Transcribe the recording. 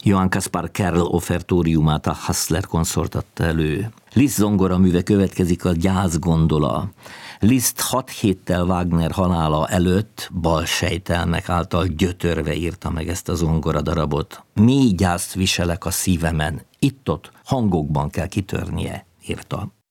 Johann Caspar Kerl offertóriumát, a Hassler konszort adta elő. Liszt zongoraműve következik, a Gyász gondola. Liszt 6 héttel Wagner halála előtt balsejtelmek által gyötörve írta meg ezt a zongoradarabot. Mély gyászt viselek a szívemen, itt-ott hangokban kell kitörnie, írta.